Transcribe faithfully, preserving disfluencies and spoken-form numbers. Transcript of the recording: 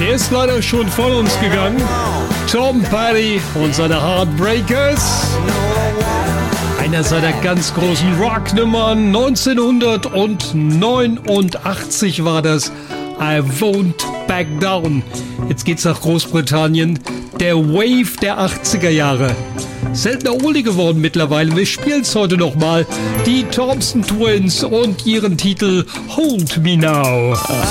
Der ist leider schon von uns gegangen. Tom Petty und seine Heartbreakers. Einer seiner ganz großen Rocknummern. neunzehnhundertneunundachtzig war das. I Won't Back Down. Jetzt geht's nach Großbritannien. Der Wave der achtziger Jahre. Seltener Oldie geworden mittlerweile. Wir spielen es heute nochmal. Die Thompson Twins und ihren Titel Hold Me Now.